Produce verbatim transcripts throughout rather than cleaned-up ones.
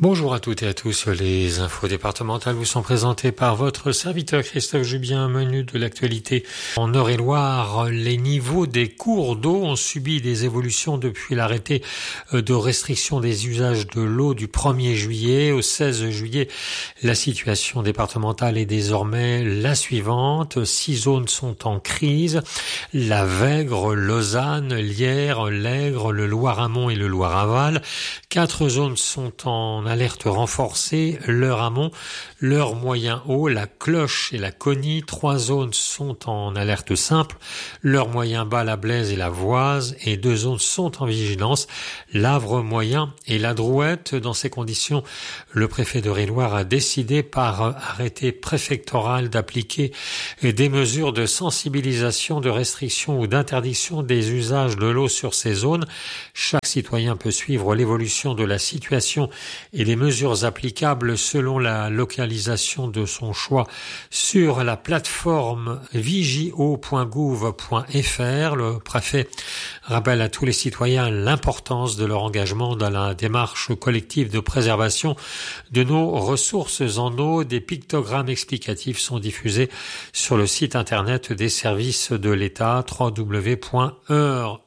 Bonjour à toutes et à tous, les infos départementales vous sont présentées par votre serviteur Christophe Jubien. Menu de l'actualité en Eure-et-Loire, les niveaux des cours d'eau ont subi des évolutions depuis l'arrêté de restriction des usages de l'eau du premier juillet au seize juillet. La situation départementale est désormais la suivante. Six zones sont en crise: la Vègre, Lausanne, Lierre, l'Aigre, le Loire-Amont et le Loire-Aval. Quatre zones sont en alerte renforcée: l'Eure-Amont, l'Eure moyen haut, la Cloche et la Cogny. Trois zones sont en alerte simple: l'Eure moyen bas, la Blaise et la Voise. Et deux zones sont en vigilance: l'Avre moyen et la Drouette. Dans ces conditions, le préfet d'Eure-et-Loire a décidé par arrêté préfectoral d'appliquer des mesures de sensibilisation, de restriction ou d'interdiction des usages de l'eau sur ces zones. Chaque citoyen peut suivre l'évolution de la situation et les mesures applicables selon la localisation de son choix sur la plateforme vigio point gouv point f r. Le préfet rappelle à tous les citoyens l'importance de leur engagement dans la démarche collective de préservation de nos ressources en eau. Des pictogrammes explicatifs sont diffusés sur le site internet des services de l'État, w w w point eure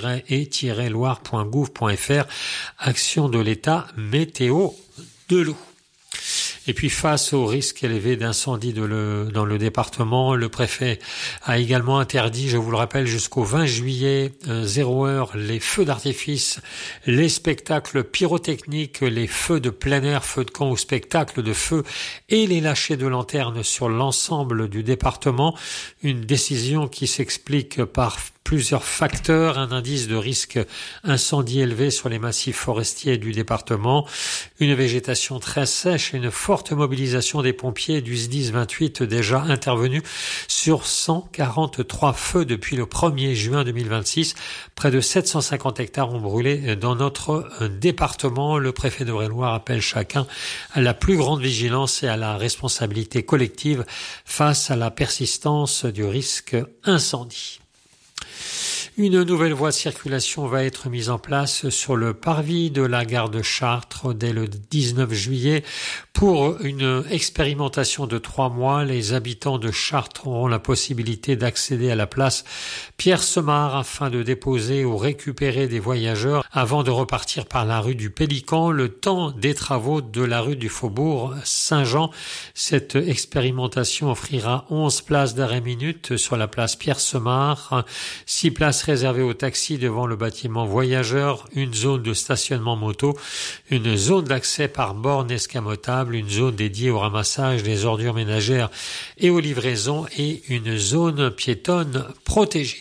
et loire point gouv point f r. Action de l'État, météo de l'eau. Et puis face au risque élevé d'incendie de le, dans le département, le préfet a également interdit, je vous le rappelle, jusqu'au vingt juillet, euh, zéro heure, les feux d'artifice, les spectacles pyrotechniques, les feux de plein air, feux de camp ou spectacles de feu et les lâchers de lanternes sur l'ensemble du département. Une décision qui s'explique par plusieurs facteurs: un indice de risque incendie élevé sur les massifs forestiers du département, une végétation très sèche et une forte mobilisation des pompiers du S D I S vingt-huit déjà intervenus sur cent quarante-trois feux depuis le premier juin deux mille vingt-six. Près de sept cent cinquante hectares ont brûlé dans notre département. Le préfet d'Eure-et-Loire appelle chacun à la plus grande vigilance et à la responsabilité collective face à la persistance du risque incendie. Une nouvelle voie de circulation va être mise en place sur le parvis de la gare de Chartres dès le dix-neuf juillet. Pour une expérimentation de trois mois, les habitants de Chartres auront la possibilité d'accéder à la place Pierre-Semard afin de déposer ou récupérer des voyageurs avant de repartir par la rue du Pélican, le temps des travaux de la rue du Faubourg Saint-Jean. Cette expérimentation offrira onze places d'arrêt minute sur la place Pierre-Semard, six places réservées aux taxis devant le bâtiment voyageurs, une zone de stationnement moto, une zone d'accès par borne escamotable, une zone dédiée au ramassage des ordures ménagères et aux livraisons et une zone piétonne protégée.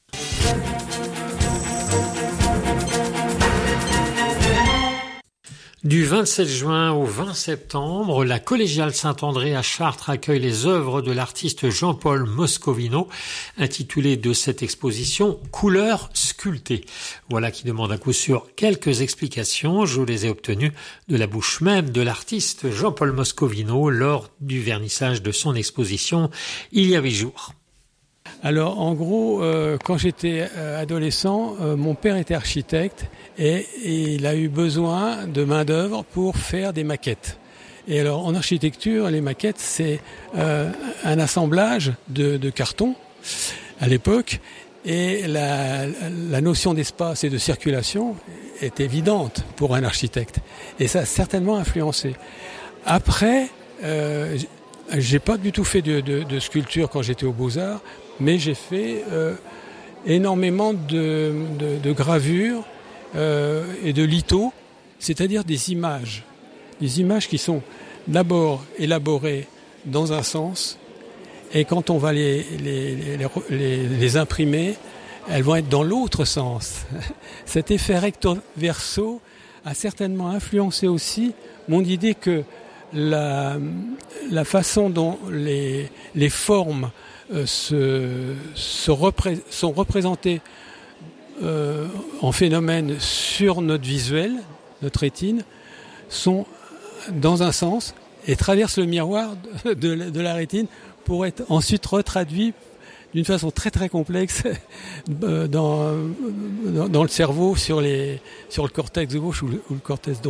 Du vingt-sept juin au vingt septembre, la collégiale Saint-André à Chartres accueille les œuvres de l'artiste Jean-Paul Moscovino, intitulées de cette exposition « Couleurs sculptées ». Voilà qui demande à coup sûr quelques explications. Je les ai obtenues de la bouche même de l'artiste Jean-Paul Moscovino lors du vernissage de son exposition il y a huit jours. Alors en gros, euh, quand j'étais adolescent, euh, mon père était architecte et, et il a eu besoin de main d'œuvre pour faire des maquettes. Et alors en architecture, les maquettes, c'est euh, un assemblage de, de carton à l'époque, et la, la notion d'espace et de circulation est évidente pour un architecte. Et ça a certainement influencé. Après, euh, j'ai pas du tout fait de, de, de sculpture quand j'étais aux Beaux-Arts, mais j'ai fait euh, énormément de, de, de gravures euh, et de lithos, c'est-à-dire des images. Des images qui sont d'abord élaborées dans un sens, et quand on va les, les, les, les, les imprimer, elles vont être dans l'autre sens. Cet effet recto-verso a certainement influencé aussi mon idée que la, la façon dont les, les formes euh, se, se repré- sont représentées euh, en phénomène sur notre visuel, notre rétine, sont dans un sens et traversent le miroir de, de, de la rétine pour être ensuite retraduits d'une façon très très complexe dans, dans, dans le cerveau, sur, les, sur le cortex gauche ou le, ou le cortex droit.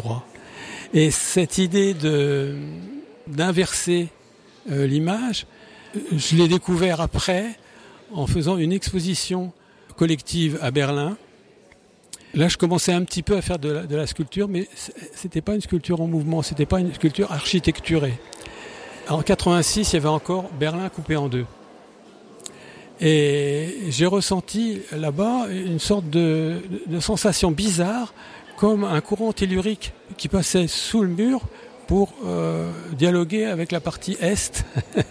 Et cette idée de, d'inverser euh, l'image, je l'ai découvert après en faisant une exposition collective à Berlin. Là, je commençais un petit peu à faire de la, de la sculpture, mais c'était pas une sculpture en mouvement, c'était pas une sculpture architecturée. En quatre-vingt-six, il y avait encore Berlin coupé en deux. Et j'ai ressenti là-bas une sorte de, de sensation bizarre, comme un courant tellurique qui passait sous le mur pour euh, dialoguer avec la partie est.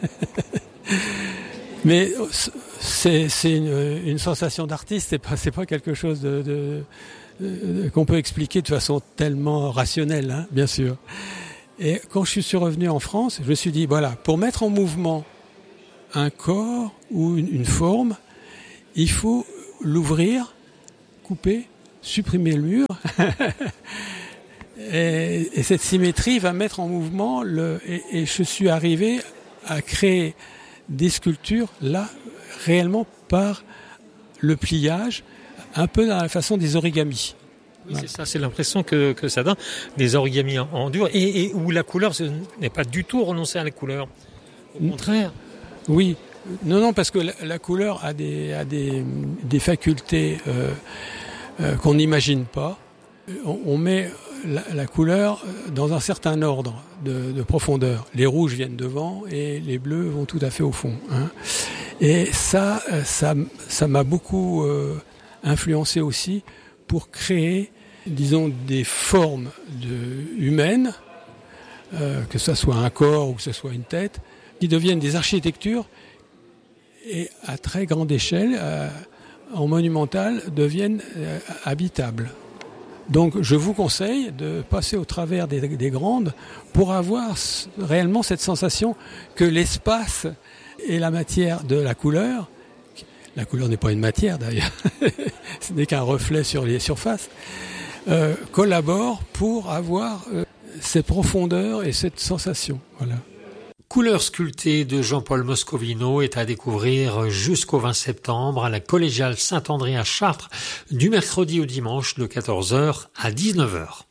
Mais c'est, c'est une, une sensation d'artiste, c'est pas, c'est pas quelque chose de, de, de, qu'on peut expliquer de façon tellement rationnelle, hein, bien sûr. Et quand je suis revenu en France, je me suis dit, voilà, pour mettre en mouvement un corps ou une, une forme, il faut l'ouvrir, couper, supprimer le mur. et, et cette symétrie va mettre en mouvement le, et, et je suis arrivé à créer des sculptures, là, réellement par le pliage, un peu dans la façon des origamis. Oui, c'est ça, c'est l'impression que, que ça donne, des origamis en, en dur, et, et où la couleur ce n'est pas du tout renoncer à la couleur. Au contraire. Oui, non, non, parce que la, la couleur a des, a des, des facultés euh, euh, qu'on n'imagine pas. On, on met la, la couleur dans un certain ordre de, de profondeur. Les rouges viennent devant et les bleus vont tout à fait au fond. Hein. Et ça, ça, ça m'a beaucoup euh, influencé aussi pour créer, disons, des formes de, humaines, euh, que ce soit un corps ou que ce soit une tête, qui deviennent des architectures et à très grande échelle, euh, en monumental, deviennent euh, habitables. Donc je vous conseille de passer au travers des, des grandes pour avoir réellement cette sensation que l'espace et la matière de la couleur, la couleur n'est pas une matière d'ailleurs, ce n'est qu'un reflet sur les surfaces, euh, collaborent pour avoir euh, cette profondeur et cette sensation. Voilà. Couleurs sculptées de Jean-Paul Moscovino est à découvrir jusqu'au vingt septembre à la Collégiale Saint-André à Chartres, du mercredi au dimanche de quatorze heures à dix-neuf heures.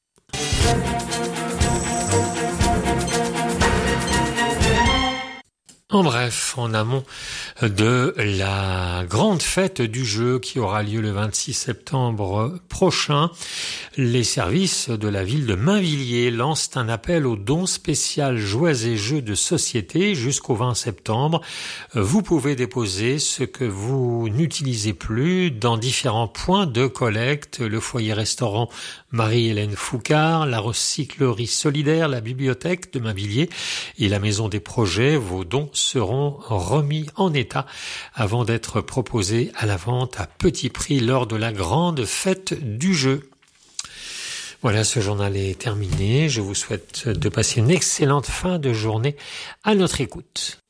En bref, en amont de la grande fête du jeu qui aura lieu le vingt-six septembre prochain, les services de la ville de Mainvilliers lancent un appel aux dons spécial jouets et jeux de société jusqu'au vingt septembre. Vous pouvez déposer ce que vous n'utilisez plus dans différents points de collecte, le foyer-restaurant Marie-Hélène Foucard, la recyclerie solidaire, la bibliothèque de Mainvilliers et la maison des projets. Vos dons seront remis en état avant d'être proposés à la vente à petit prix lors de la grande fête du jeu. Voilà, ce journal est terminé. Je vous souhaite de passer une excellente fin de journée à notre écoute.